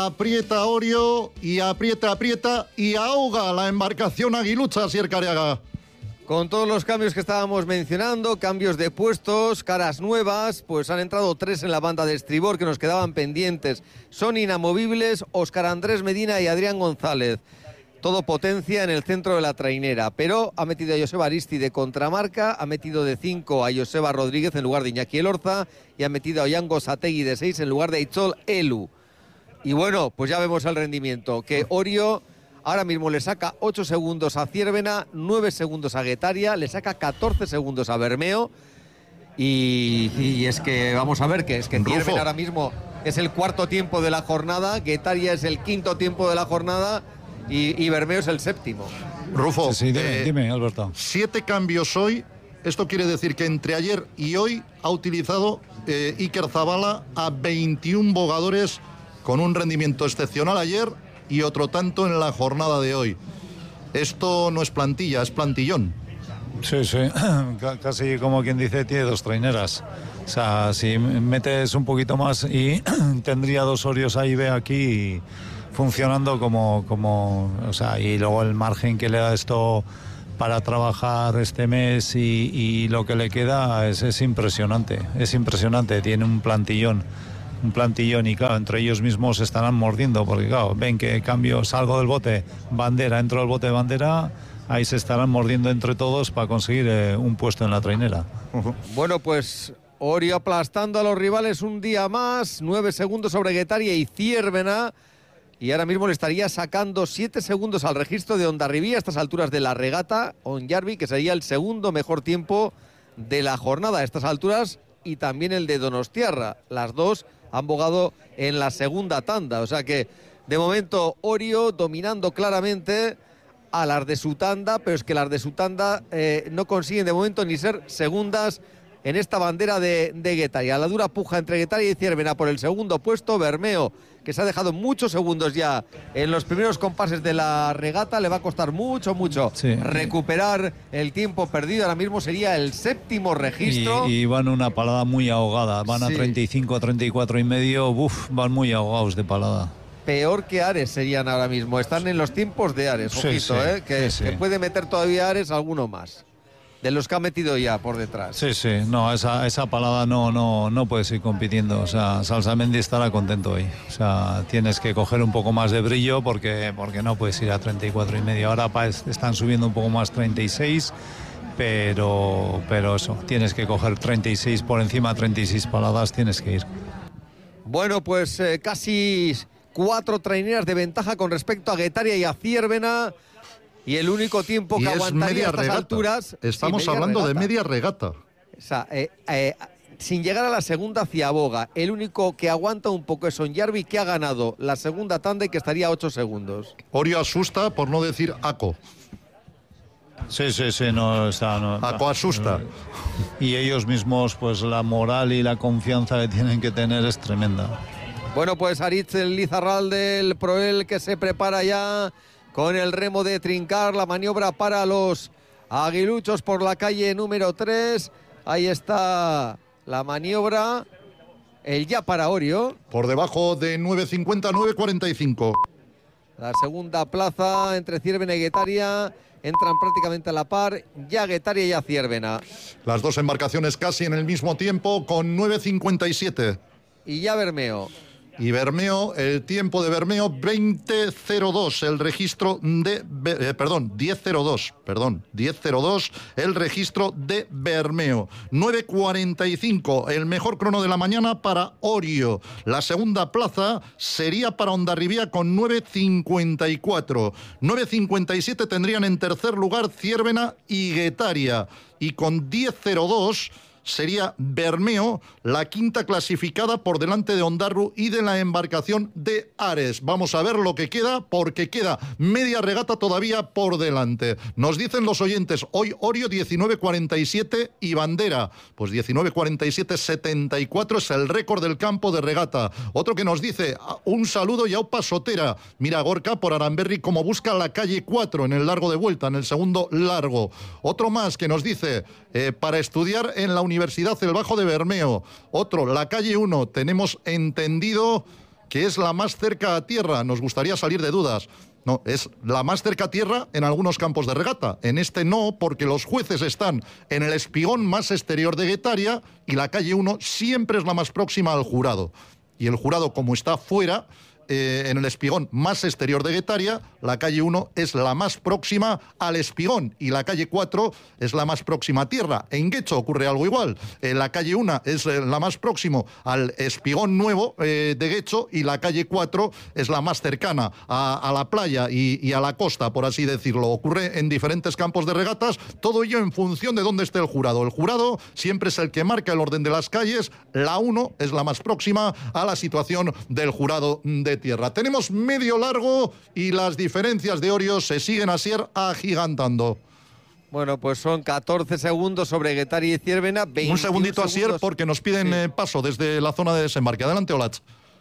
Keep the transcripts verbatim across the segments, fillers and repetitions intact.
Aprieta Orio y aprieta, aprieta y ahoga la embarcación aguilucha, Asier Careaga. Con todos los cambios que estábamos mencionando, cambios de puestos, caras nuevas, pues han entrado tres en la banda de estribor que nos quedaban pendientes. Son inamovibles Óscar Andrés Medina y Adrián González. Todo potencia en el centro de la trainera, pero ha metido a Joseba Aristi de contramarca, ha metido de cinco a Joseba Rodríguez en lugar de Iñaki Elorza y ha metido a Yango Sategui de seis en lugar de Aitzol Elu. Y bueno, pues ya vemos el rendimiento, que Orio ahora mismo le saca ocho segundos a Ciervena, nueve segundos a Guetaria, le saca catorce segundos a Bermeo. Y, y es que vamos a ver que es que Ciervena ahora mismo es el cuarto tiempo de la jornada, Guetaria es el quinto tiempo de la jornada y, y Bermeo es el séptimo. Rufo, sí, sí, dime, eh, dime, Alberto. Siete cambios hoy. Esto quiere decir que entre ayer y hoy ha utilizado eh, Iker Zabala a veintiún bogadores con un rendimiento excepcional ayer y otro tanto en la jornada de hoy. Esto no es plantilla, es plantillón. Sí, sí, casi como quien dice, tiene dos traineras. O sea, si metes un poquito más y tendría dos Orios A y B aquí funcionando como, como, o sea, y luego el margen que le da esto para trabajar este mes y, y lo que le queda es, es impresionante, es impresionante, tiene un plantillón. un plantillón y claro, entre ellos mismos se estarán mordiendo porque claro, ven que cambio, salgo del bote bandera, entro del bote bandera, ahí se estarán mordiendo entre todos para conseguir eh, un puesto en la trainera. Uh-huh. Bueno, pues Orio aplastando a los rivales un día más, nueve segundos sobre Guetaria y Ciervena, y ahora mismo le estaría sacando siete segundos al registro de Hondarribía a estas alturas de la regata, Onyarbi, que sería el segundo mejor tiempo de la jornada a estas alturas, y también el de Donostiarra, las dos han bogado en la segunda tanda, o sea que de momento Orio dominando claramente a las de su tanda, pero es que las de su tanda eh, no consiguen de momento ni ser segundas en esta bandera de, de Guetaria. La dura puja entre Guetaria y Ciervena por el segundo puesto. Bermeo, que se ha dejado muchos segundos ya en los primeros compases de la regata, le va a costar mucho, mucho sí. recuperar el tiempo perdido. Ahora mismo sería el séptimo registro. Y, y van una palada muy ahogada, van sí. a treinta y cinco, treinta y cuatro y medio, uf, van muy ahogados de palada. Peor que Ares serían ahora mismo, están en los tiempos de Ares, ojito, sí, sí, eh, que, sí, sí. que puede meter todavía Ares alguno más. De los que ha metido ya por detrás. Sí, sí, no, esa, esa palada no, no, no puedes ir compitiendo. O sea, Salsamendi estará contento hoy. O sea, tienes que coger un poco más de brillo porque, porque no puedes ir a treinta y cuatro y medio. Ahora están subiendo un poco más treinta y seis, pero, pero eso, tienes que coger treinta y seis por encima, treinta y seis paladas, tienes que ir. Bueno, pues eh, casi cuatro traineras de ventaja con respecto a Guetaria y a Ciervena. Y el único tiempo que aguantaría a estas regata. alturas... Estamos sí, hablando regata. de media regata. O sea, eh, eh, sin llegar a la segunda ciaboga, el único que aguanta un poco es Onyarbi, que ha ganado la segunda tanda y que estaría a ocho segundos. Orio asusta, por no decir Aco. Sí, sí, sí, no está... No, Aco asusta. Y ellos mismos, pues la moral y la confianza que tienen que tener es tremenda. Bueno, pues Aritz, el Lizarralde, del Proel, que se prepara ya... con el remo de trincar, la maniobra para los aguiluchos por la calle número tres. Ahí está la maniobra. El ya para Orio. Por debajo de nueve cincuenta, nueve cuarenta y cinco. La segunda plaza entre Ciervena y Guetaria. Entran prácticamente a la par. Ya Guetaria y ya Ciervena. Las dos embarcaciones casi en el mismo tiempo con nueve cincuenta y siete. Y ya Bermeo. Y Bermeo, el tiempo de Bermeo, veinte cero dos, el registro de... Eh, perdón, diez cero dos, perdón, diez cero dos, el registro de Bermeo. nueve cuarenta y cinco, el mejor crono de la mañana para Orio. La segunda plaza sería para Hondarribía con nueve cincuenta y cuatro. nueve cincuenta y siete tendrían en tercer lugar Ciervena y Guetaria. Y con diez cero dos... sería Bermeo la quinta clasificada por delante de Ondarru y de la embarcación de Ares. Vamos a ver lo que queda, porque queda media regata todavía por delante. Nos dicen los oyentes, hoy Orio diecinueve cuarenta y siete y bandera. Pues diecinueve cuarenta y siete setenta y cuatro es el récord del campo de regata. Otro que nos dice, un saludo y aupa Sotera. Mira Gorka por Aramberri como busca la calle cuatro en el largo de vuelta, en el segundo largo. Otro más que nos dice, eh, para estudiar en la Universidad El Bajo de Bermeo. Otro, la calle uno, tenemos entendido que es la más cerca a tierra. Nos gustaría salir de dudas. No, es la más cerca a tierra en algunos campos de regata. En este no, porque los jueces están en el espigón más exterior de Guetaria y la calle uno siempre es la más próxima al jurado. Y el jurado, como está fuera, eh, en el espigón más exterior de Guetaria, la calle uno es la más próxima al espigón y la calle cuatro es la más próxima a tierra. En Guecho ocurre algo igual. Eh, la calle uno es eh, la más próxima al espigón nuevo eh, de Guecho y la calle cuatro es la más cercana a, a la playa y, y a la costa, por así decirlo. Ocurre en diferentes campos de regatas, todo ello en función de dónde esté el jurado. El jurado siempre es el que marca el orden de las calles. La uno es la más próxima a la situación del jurado de tierra. Tenemos medio largo y las diferencias de Orio se siguen así agigantando. Bueno, pues son catorce segundos sobre Guetaria y Ziérbena. Un segundito, Asier, porque nos piden sí. eh, paso desde la zona de desembarque. Adelante, Olatz.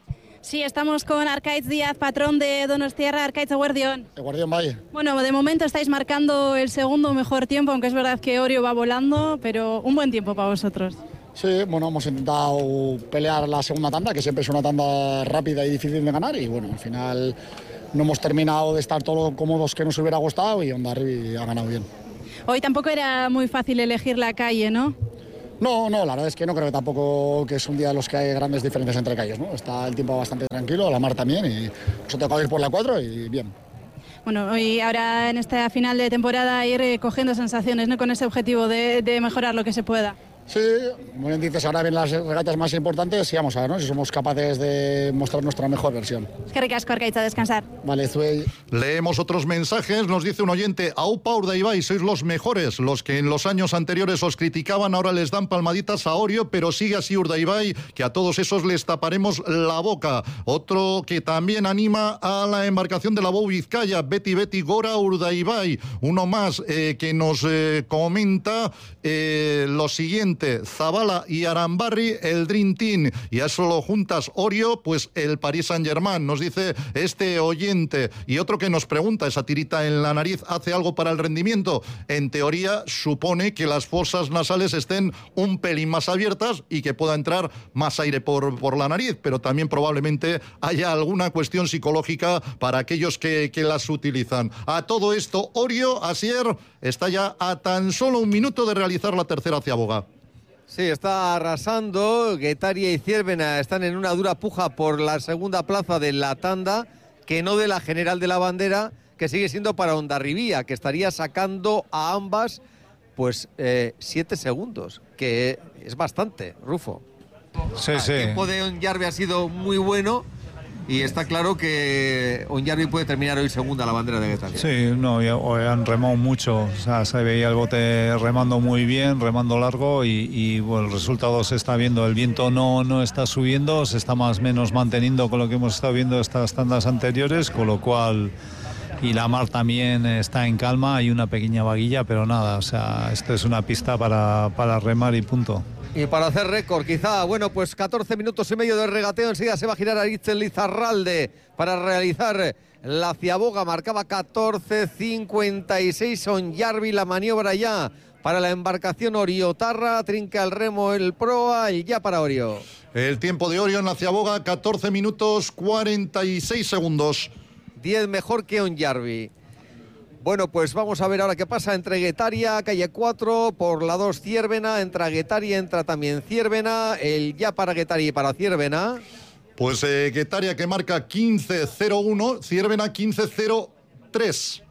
Sí, estamos con Arkaitz Díaz, patrón de Donostiarra. Arkaitz, eguardión. Eguardión, vaya. Bueno, de momento estáis marcando el segundo mejor tiempo, aunque es verdad que Orio va volando, pero un buen tiempo para vosotros. Sí, bueno, hemos intentado pelear la segunda tanda, que siempre es una tanda rápida y difícil de ganar, y bueno, al final no hemos terminado de estar todos cómodos que nos hubiera gustado y Hondarribia ha ganado bien. Hoy tampoco era muy fácil elegir la calle, ¿no? No, no, la verdad es que no creo que tampoco que es un día de los que hay grandes diferencias entre calles, ¿no? Está el tiempo bastante tranquilo, la mar también, y nos ha tocado ir por la cuatro y bien. Bueno, y ahora en esta final de temporada ir eh, cogiendo sensaciones, ¿no? Con ese objetivo de, de mejorar lo que se pueda. Sí, como bien dices, ahora vienen las regatas más importantes y vamos a ver, ¿no? Si somos capaces de mostrar nuestra mejor versión. Es que ricasco, Arkaitz, a descansar. Vale, Zuey. Leemos otros mensajes, nos dice un oyente: Aupa Urdaibai, sois los mejores, los que en los años anteriores os criticaban ahora les dan palmaditas a Orio, pero sigue así Urdaibai, que a todos esos les taparemos la boca. Otro que también anima a la embarcación de la Bou Vizcaya, Betty Betty Gora Urdaibai. Uno más eh, que nos eh, comenta eh, lo siguiente: Zabala y Arambarri, el Dream Team, y a eso lo juntas Orio, pues el Paris Saint-Germain, nos dice este oyente. Y otro que nos pregunta: ¿esa tirita en la nariz hace algo para el rendimiento? En teoría supone que las fosas nasales estén un pelín más abiertas y que pueda entrar más aire por, por la nariz, pero también probablemente haya alguna cuestión psicológica para aquellos que, que las utilizan. A todo esto, Orio, Asier, está ya a tan solo un minuto de realizar la tercera ciaboga. Sí, está arrasando. Guetaria y Ziérbena están en una dura puja por la segunda plaza de la tanda, que no de la General de la Bandera, que sigue siendo para Hondarribia, que estaría sacando a ambas pues eh, siete segundos, que es bastante, Rufo. Sí, El sí. El tiempo de Onyarbi ha sido muy bueno y está claro que Onyarbi puede terminar hoy segunda la bandera de Guetaria. Sí, no, hoy han remado mucho, o sea, se veía el bote remando muy bien, remando largo y, y bueno, el resultado se está viendo, el viento no, no está subiendo, se está más o menos manteniendo con lo que hemos estado viendo estas tandas anteriores, con lo cual, y la mar también está en calma, hay una pequeña vaguilla, pero nada, o sea, esto es una pista para, para remar y punto. Y para hacer récord, quizá, bueno, pues catorce minutos y medio de regateo. Enseguida se va a girar Aritzel Lizarralde para realizar la ciaboga. Marcaba catorce cincuenta y seis. Onyarbi, la maniobra ya para la embarcación Oriotarra. Trinca el remo el proa y ya para Orio. El tiempo de Orio en la ciaboga, catorce minutos cuarenta y seis segundos. diez mejor que Onyarbi. Bueno, pues vamos a ver ahora qué pasa entre Guetaria, calle cuatro, por la dos Ziérbena, entra Guetaria, entra también Ziérbena, el ya para Guetaria y para Ziérbena. Pues eh, Guetaria que marca quince cero uno, Ziérbena quince cero tres.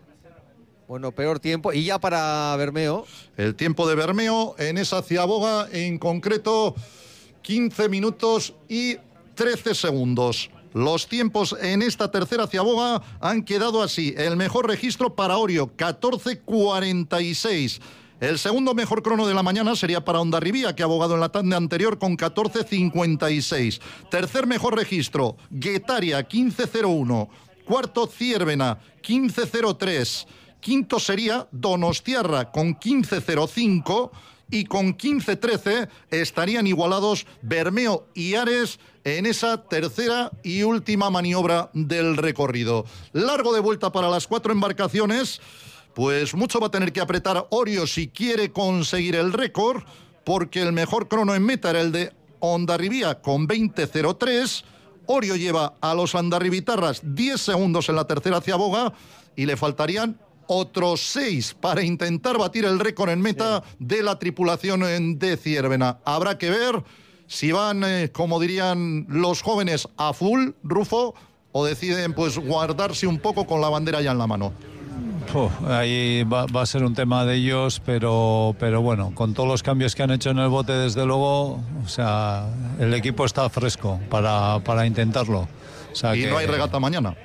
Bueno, peor tiempo, y ya para Bermeo. El tiempo de Bermeo en esa ciaboga en concreto quince minutos y trece segundos. Los tiempos en esta tercera ciaboga han quedado así. El mejor registro para Orio, catorce cuarenta y seis. El segundo mejor crono de la mañana sería para Hondarribia, que ha abogado en la tanda anterior con catorce cincuenta y seis. Tercer mejor registro, Guetaria, quince cero uno. Cuarto, Ziérbena, quince cero tres. Quinto sería Donostiarra con quince cero cinco. Y con quince trece estarían igualados Bermeo y Ares en esa tercera y última maniobra del recorrido. Largo de vuelta para las cuatro embarcaciones, pues mucho va a tener que apretar Orio si quiere conseguir el récord, porque el mejor crono en meta era el de Hondarribia con veinte cero tres. Orio lleva a los andarribitarras diez segundos en la tercera ciaboga y le faltarían otros seis para intentar batir el récord en meta sí. de la tripulación de Ziérbena. Habrá que ver si van, eh, como dirían los jóvenes, a full, Rufo, o deciden pues guardarse un poco con la bandera ya en la mano. Uf, ahí va, va a ser un tema de ellos, pero, pero bueno, con todos los cambios que han hecho en el bote, desde luego, o sea, el equipo está fresco para, para intentarlo. O sea, y que, no hay regata mañana.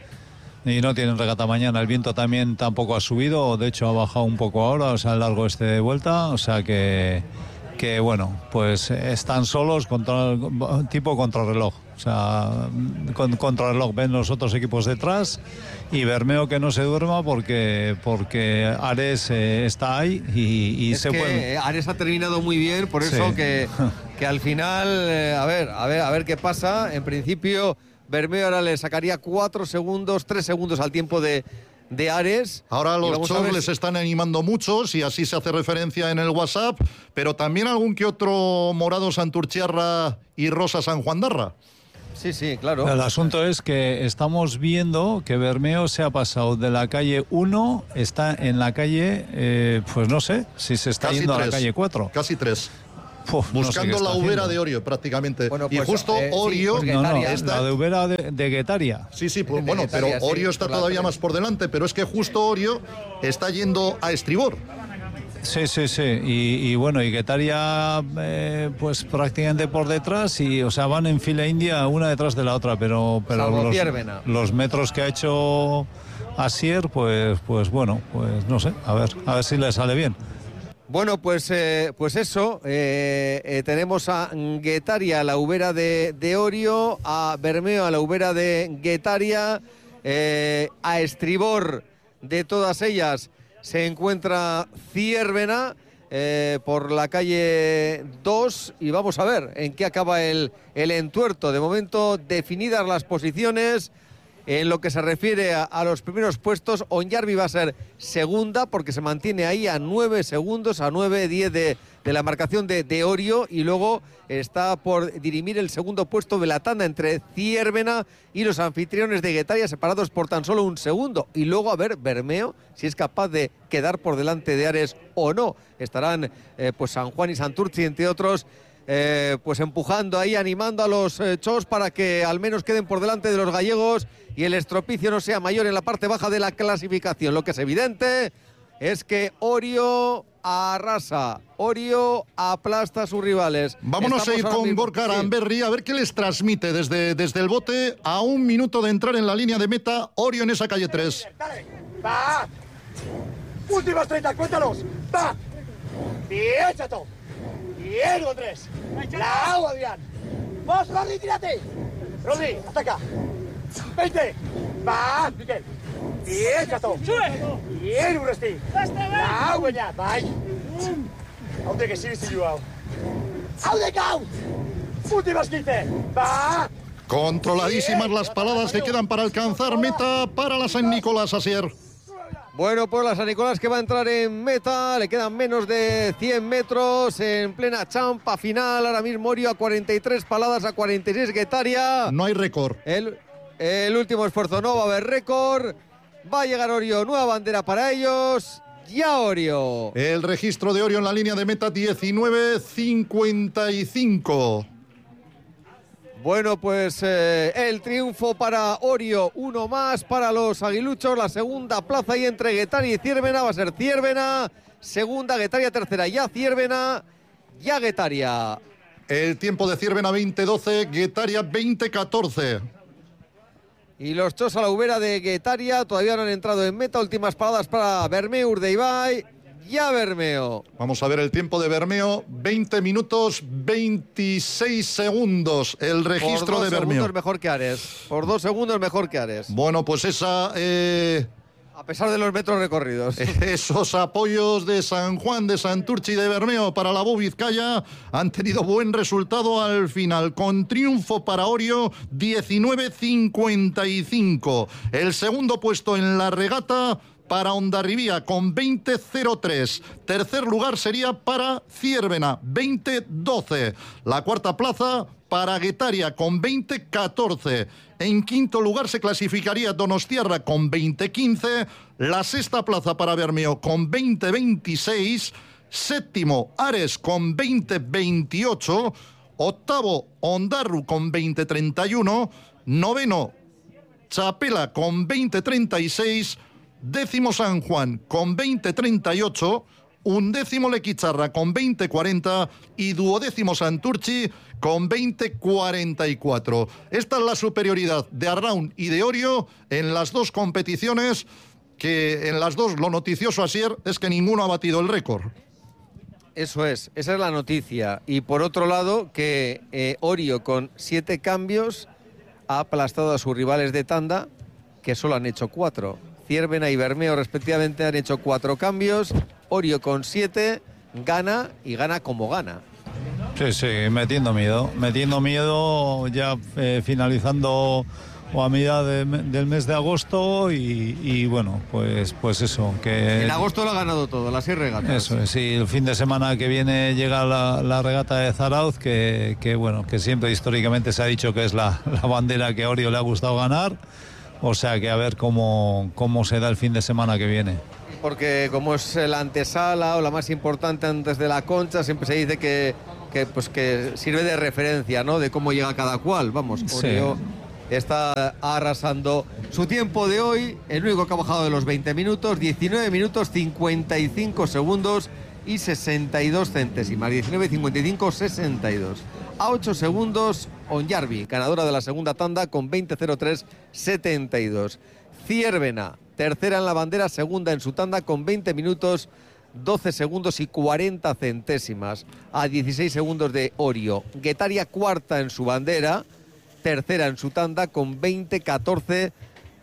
Y no tienen regata mañana. El viento también tampoco ha subido, de hecho ha bajado un poco ahora, o sea, el largo este de vuelta, o sea que, que bueno, pues están solos contra, tipo contrarreloj. O sea, con, contrarreloj, ven los otros equipos detrás y Bermeo que no se duerma porque, porque Ares eh, está ahí y, y es se que puede. Ares ha terminado muy bien, por eso sí. que, que al final, eh, a ver, a ver, a ver qué pasa. En principio, Bermeo ahora le sacaría cuatro segundos, tres segundos al tiempo de, de Ares. Ahora los shows les están animando muchos y así se hace referencia en el WhatsApp, pero también algún que otro Morado Santurchiarra y Rosa San Juan Darra. Sí, sí, claro. El asunto es que estamos viendo que Bermeo se ha pasado de la calle uno, está en la calle, eh, pues no sé, si se está casi yendo tres, a la calle cuatro. Casi tres. Uf, buscando no sé la ubera haciendo. de Orio prácticamente. Bueno, pues, y justo eh, Orio... sí, pues no, no, está... la de ubera de, de Guetaria. Sí, sí, pues, bueno, Guetaria, pero Orio sí, está por todavía más por delante, pero es que justo Orio está yendo a estribor. Sí, sí, sí. Y, y bueno, y Guetaria eh, pues prácticamente por detrás y, o sea, van en fila india una detrás de la otra, pero, pero los, los metros que ha hecho Asier, pues, pues bueno, pues no sé, a ver, a ver si le sale bien. Bueno, pues, eh, pues eso, eh, eh, tenemos a Guetaria, la ubera de, de Orio, a Bermeo, a la ubera de Guetaria, eh, a estribor de todas ellas se encuentra Ziérbena eh, por la calle dos y vamos a ver en qué acaba el, el entuerto. De momento definidas las posiciones. En lo que se refiere a, a los primeros puestos, Onyarbi va a ser segunda porque se mantiene ahí a nueve segundos, a nueve diez de, de la marcación de, de Orio, y luego está por dirimir el segundo puesto de la tanda entre Ziérbena y los anfitriones de Guetaria, separados por tan solo un segundo. Y luego a ver Bermeo si es capaz de quedar por delante de Ares o no. Estarán eh, pues San Juan y Santurtzi, entre otros, Eh, pues empujando ahí, animando a los eh, chos para que al menos queden por delante de los gallegos y el estropicio no sea mayor en la parte baja de la clasificación. Lo que es evidente es que Orio arrasa, Orio aplasta a sus rivales. Vámonos Estamos a ir con mismo... Gorka sí. Aranberri a ver qué les transmite desde, desde el bote a un minuto de entrar en la línea de meta Orio en esa calle tres. Dale, va. Últimos treinta, cuéntalos. Va. Bien, chato. Bien, Andrés. La agua, Adrián. Vos, Rodri, tírate. Rodri, ataca. veinte. Va, Miquel. Bien, chato. Bien, Uresti. La agua, ya. Vai. Aude que sí, sí, Joao. Aude, Cau. Últimas quince. Va. Controladísimas las paladas que quedan para alcanzar meta para la San Nicolás, Asier. Bueno, pues la San Nicolás que va a entrar en meta, le quedan menos de cien metros en plena champa final. Ahora mismo Orio a cuarenta y tres paladas, a cuarenta y seis Guetaria. No hay récord. El, el último esfuerzo no va a haber récord. Va a llegar Orio, nueva bandera para ellos. Ya Orio. El registro de Orio en la línea de meta diecinueve cincuenta y cinco. Bueno, pues eh, el triunfo para Orio, uno más para los aguiluchos. La segunda plaza ahí entre Guetaria y Ziérbena va a ser Ziérbena. Segunda, Guetaria, tercera, ya Ziérbena, ya Guetaria. El tiempo de Ziérbena veinte doce, Guetaria veinte catorce. Y los chos a la ubera de Guetaria todavía no han entrado en meta. Últimas paradas para Bermeo, Urdeibai. Ya Bermeo. Vamos a ver el tiempo de Bermeo, veinte minutos veintiséis segundos, el registro de Bermeo. Por dos segundos mejor que Ares, por dos segundos mejor que Ares. Bueno, pues esa... Eh... A pesar de los metros recorridos. Esos apoyos de San Juan, de Santurchi y de Bermeo para la B U Vizcaya han tenido buen resultado al final, con triunfo para Orio diecinueve cincuenta y cinco. El segundo puesto en la regata para Hondarribía con veinte cero tres. Tercer lugar sería para Ziérbena, veinte doce. La cuarta plaza para Guetaria con veinte catorce. En quinto lugar se clasificaría Donostiarra con veinte quince. La sexta plaza para Bermeo con veinte veintiséis. Séptimo, Ares con veinte veintiocho. Octavo, Ondarru con veinte treinta y uno. Noveno, Chapela con veinte treinta y seis. Décimo, San Juan con veinte treinta y ocho. Undécimo, Lequicharra con veinte cuarenta. Y duodécimo, Santurchi con veinte cuarenta y cuatro. Esta es la superioridad de Arraun y de Orio en las dos competiciones, que en las dos lo noticioso, Asier, es que ninguno ha batido el récord. Eso es, esa es la noticia. Y por otro lado, que eh, Orio con siete cambios ha aplastado a sus rivales de tanda, que solo han hecho cuatro. Ciervena y Bermeo respectivamente han hecho cuatro cambios. Orio con siete gana y gana como gana. Sí, sí, metiendo miedo, metiendo miedo ya eh, finalizando o a mitad de, del mes de agosto y, y bueno, pues pues eso. Que en agosto lo ha ganado todo, las seis regatas. Eso es, y el fin de semana que viene llega la, la regata de Zarauz, que, que bueno, que siempre históricamente se ha dicho que es la, la bandera que a Orio le ha gustado ganar. O sea que a ver cómo, cómo se da el fin de semana que viene. Porque como es la antesala o la más importante antes de la Concha, siempre se dice que, que, pues que sirve de referencia, ¿no? De cómo llega cada cual. Vamos, Orio sí. Está arrasando. Su tiempo de hoy, el único que ha bajado de los veinte minutos, diecinueve minutos, cincuenta y cinco segundos y sesenta y dos centésimas. diecinueve, cincuenta y cinco, sesenta y dos. A ocho segundos, Onyarbi, ganadora de la segunda tanda con veinte cero tres setenta y dos. Ciervena, tercera en la bandera, segunda en su tanda con veinte minutos, doce segundos y cuarenta centésimas. A dieciséis segundos de Orio. Guetaria, cuarta en su bandera, tercera en su tanda con veinte catorce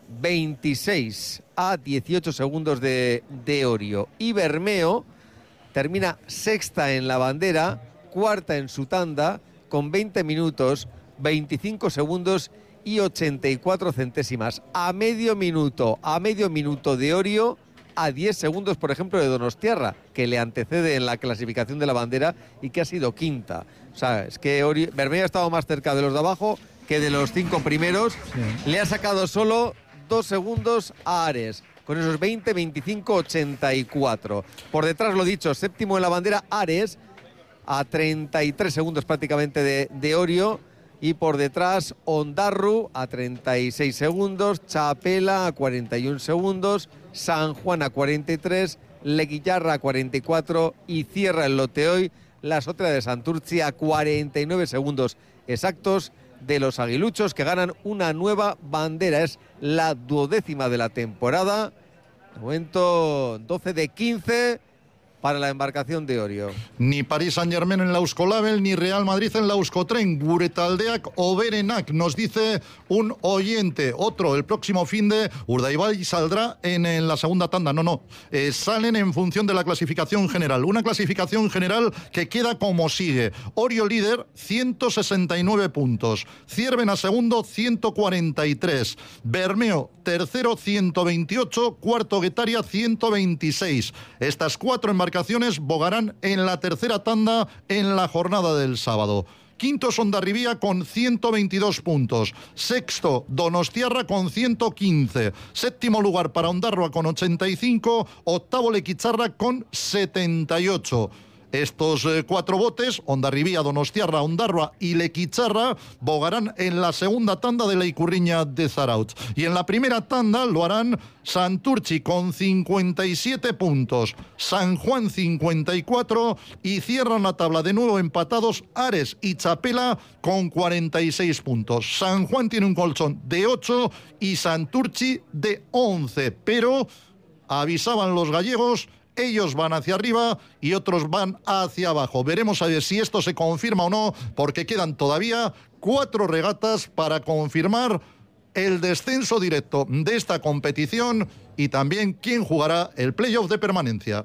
veintiséis. A dieciocho segundos de, de Orio. Y Bermeo termina sexta en la bandera, cuarta en su tanda con veinte minutos, veinticinco segundos y ochenta y cuatro centésimas. A medio minuto, a medio minuto de Orio, a diez segundos, por ejemplo, de Donostiarra, que le antecede en la clasificación de la bandera y que ha sido quinta. O sea, es que Orio, Bermeo ha estado más cerca de los de abajo que de los cinco primeros. Sí. Le ha sacado solo dos segundos a Ares, con esos veinte, veinticinco, ochenta y cuatro. Por detrás, lo dicho, séptimo en la bandera, Ares, a treinta y tres segundos prácticamente de, de Orio, y por detrás Ondarru a treinta y seis segundos, Chapela a cuarenta y un segundos, San Juan a cuarenta y tres, Lequillarra a cuarenta y cuatro y cierra el lote hoy la Sotera de Santurchi a cuarenta y nueve segundos exactos de los aguiluchos, que ganan una nueva bandera. Es la duodécima de la temporada. De momento doce de quince para la embarcación de Orio. Ni Paris Saint-Germain en la Euskolabel, ni Real Madrid en la Euskotren. Guretaldeak Oberenak, nos dice un oyente. Otro, el próximo fin de Urdaibai saldrá en, en la segunda tanda. No, no, eh, salen en función de la clasificación general. Una clasificación general que queda como sigue. Orio líder, ciento sesenta y nueve puntos. Ciervena segundo, ciento cuarenta y tres. Bermeo tercero, ciento veintiocho. Cuarto, Guetaria, ciento veintiséis. Estas cuatro embarcaciones bogarán en la tercera tanda en la jornada del sábado. Quinto, Ondarribía con ciento veintidós puntos. Sexto, Donostiarra con ciento quince. Séptimo lugar para Ondarroa con ochenta y cinco. Octavo, Lequicharra con setenta y ocho. Estos eh, cuatro botes, Ondarribía, Donostiarra, Ondarroa y Lequicharra, bogarán en la segunda tanda de la Icurriña de Zarautz. Y en la primera tanda lo harán Santurchi con cincuenta y siete puntos, San Juan cincuenta y cuatro, y cierran la tabla de nuevo empatados Ares y Chapela con cuarenta y seis puntos. San Juan tiene un colchón de ocho y Santurchi de once, pero avisaban los gallegos, ellos van hacia arriba y otros van hacia abajo. Veremos a ver si esto se confirma o no, porque quedan todavía cuatro regatas para confirmar el descenso directo de esta competición y también quién jugará el playoff de permanencia.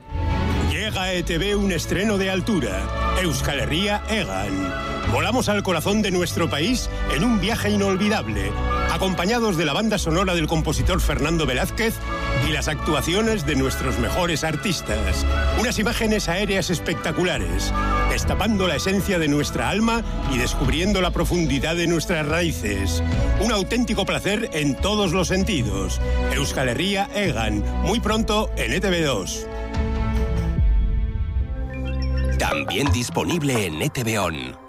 Llega a E T V un estreno de altura, Euskal Herria Egan. Volamos al corazón de nuestro país en un viaje inolvidable. acompañados de la banda sonora del compositor Fernando Velázquez y las actuaciones de nuestros mejores artistas. Unas imágenes aéreas espectaculares, destapando la esencia de nuestra alma y descubriendo la profundidad de nuestras raíces. Un auténtico placer en todos los sentidos. Euskal Herria Egan, muy pronto en E T V dos. También disponible en E T V On.